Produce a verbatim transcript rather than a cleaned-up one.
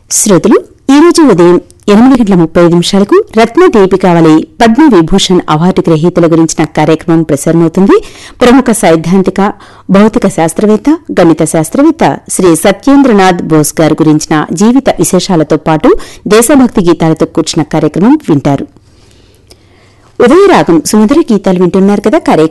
శ్రోతలు ఈ రోజు ఉదయం ఎనిమిది గంటల ముప్పై ఐదు నిమిషాలకు రత్న దీపికావళి పద్మ విభూషణ్ అవార్డు గ్రహీతల గురించిన కార్యక్రమం ప్రసారమవుతుంది. ప్రముఖ సైద్ధాంతిక భౌతిక శాస్త్రవేత్త గణిత శాస్త్రవేత్త శ్రీ సత్యేంద్రనాథ్ బోస్ గారి గురించిన జీవిత విశేషాలతో పాటు దేశభక్తి గీతాలతో కూర్చున్న కార్యక్రమం వింటారు. ఉదయరాగం సుమధుర గీతాలు వింటున్నారు కదా.